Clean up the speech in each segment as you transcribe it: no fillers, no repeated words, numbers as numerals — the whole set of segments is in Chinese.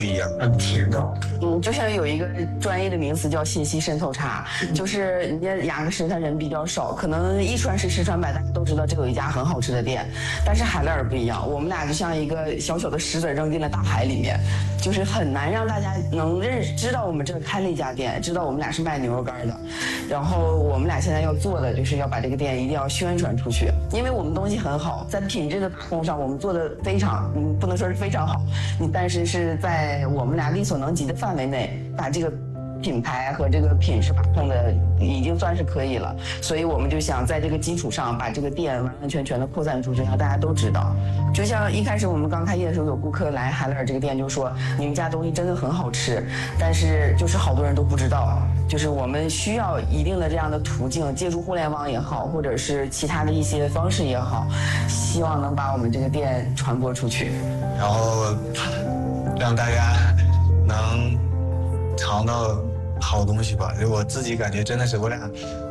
一样， 很甜的。 就像有一个专业的名词叫信息渗透差，就是人家雅各什他人比较少，可能一传十十传百，大家都知道这有一家很好吃的店。但是海勒尔不一样，我们俩就像一个小小的石子扔进了大海里面，就是很难让大家能知道我们这开了一家店，知道我们俩是卖牛肉干的。然后我们俩现在要做的就是要把这个店一定要宣传出去，因为我们东西很好，在品质的把控上我们做的非常，不能说是非常好，但是是在我们俩力所能及的范围内，把这个品牌和这个品质把控的已经算是可以了，所以我们就想在这个基础上把这个店完完全全的扩散出去，让大家都知道。就像一开始我们刚开业的时候，有顾客来海勒尔这个店就说你们家东西真的很好吃，但是就是好多人都不知道，就是我们需要一定的这样的途径，借助互联网也好，或者是其他的一些方式也好，希望能把我们这个店传播出去， 然后让大家能尝到好东西吧。我自己感觉真的是我俩，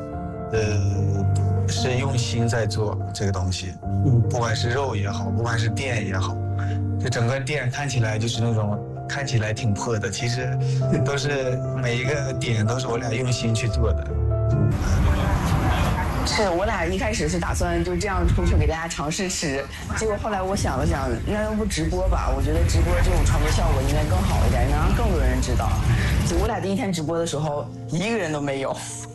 是用心在做这个东西，不管是肉也好，不管是店也好，就整个店看起来就是那种看起来挺破的，其实都是每一个点都是我俩用心去做的。 是我俩一开始是打算就这样出去给大家尝试吃，结果后来我想了想，那要不直播吧？我觉得直播这种传播效果应该更好一点，能让更多人知道。就我俩第一天直播的时候，一个人都没有。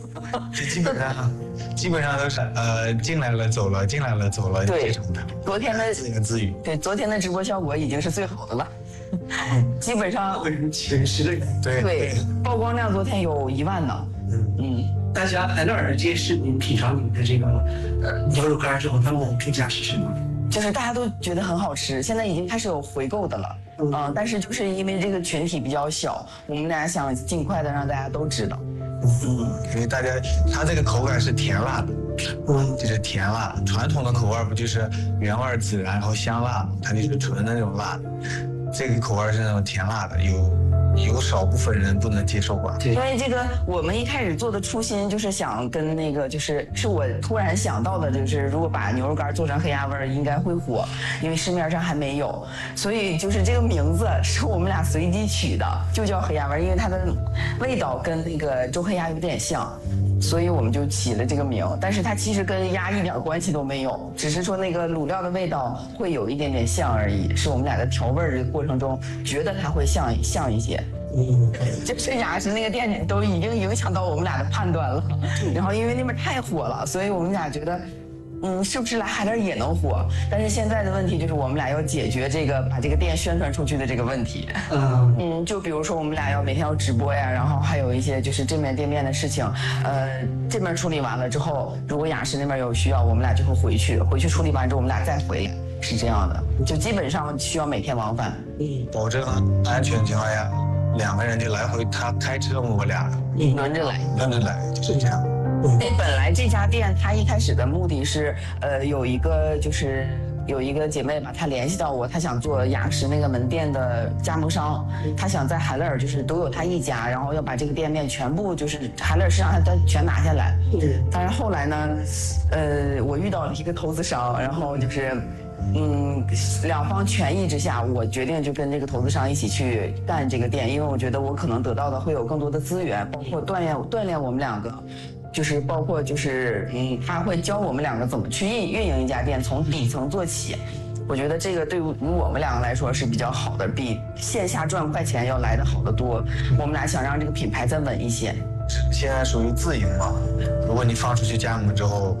基本上都是进来了走了，进来了走了这种的。 昨天的自言自语。 对，昨天的直播效果已经是最好的了，基本上前10个人。 对，曝光量昨天有1万呢。 大家海勒尔这些视频品尝你们的这个牛肉干之后，他们的评价是什么？ 就是大家都觉得很好吃，现在已经开始有回购的了。但是就是因为这个群体比较小，我们俩想尽快的让大家都知道。 因为它这个口感是甜辣的，就是甜辣。传统的口味不就是原味孜然然后香辣嘛，它就是纯的那种辣的。这个口味是那种甜辣的，有少部分人不能接受吧？ 因为这个我们一开始做的初心就是想跟那个是我突然想到的，就是如果把牛肉干做成黑鸭味应该会火，因为市面上还没有，所以就是这个名字是我们俩随机取的，就叫黑鸭味，因为它的味道跟那个周黑鸭有点像。所以我们就起了这个名，但是它其实跟鸭一点关系都没有，只是说那个卤料的味道会有一点点像而已，是我们俩在调味的过程中觉得它会像一些。就是雅什那个店都已经影响到我们俩的判断了，然后因为那边太火了，所以我们俩觉得是不是来海勒尔也能火？但是现在的问题就是我们俩要解决这个把这个店宣传出去的这个问题。就比如说我们俩每天要直播呀，然后还有一些就是这面店面的事情，这边处理完了之后，如果雅什那边有需要，我们俩就会回去处理完之后我们俩再回来，是这样的，就基本上需要每天往返。 保证安全情况下，2个人就来回，他开车我俩轮着来， 就是这样。 本来这家店它一开始的目的是，有一个姐妹吧，她联系到我，她想做雅什那个门店的加盟商，她想在海勒尔就是都有她一家，然后要把这个店面全部就是海勒尔市场她全拿下来。但是后来呢，我遇到了一个投资商，然后就是两方权益之下，我决定就跟这个投资商一起去干这个店，因为我觉得我可能得到的会有更多的资源，包括锻炼我们两个。就是包括就是他会教我们两个怎么去运营一家店，从底层做起。我觉得这个对于我们两个来说是比较好的，比线下赚快钱要来的好得多。我们俩想让这个品牌再稳一些。 现在属于自营嘛，如果你放出去加盟之后，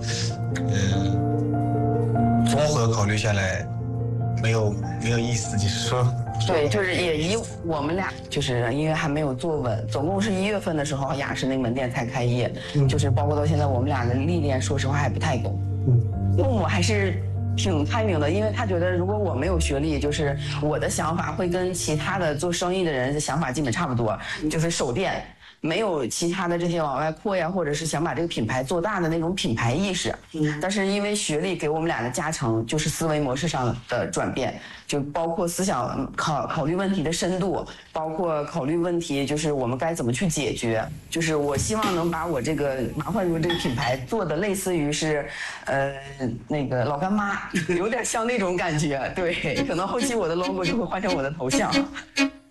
综合考虑下来，没有意思，就是说。 对，就是也以我们俩就是因为还没有坐稳，总共是1月份的时候雅什那个门店才开业，就是包括到现在我们俩的历练，说实话还不太够。父母还是挺开明的，因为他觉得如果我没有学历，就是我的想法会跟其他的做生意的人的想法基本差不多，就是守店。没有其他的这些往外扩呀，或者是想把这个品牌做大的那种品牌意识。但是因为学历给我们俩的加成，就是思维模式上的转变，就包括思想考虑问题的深度，包括考虑问题就是我们该怎么去解决。就是我希望能把我这个麻幻如这个品牌做的类似于是，那个老干妈，有点像那种感觉。对，可能后期我的 logo 就会换成我的头像。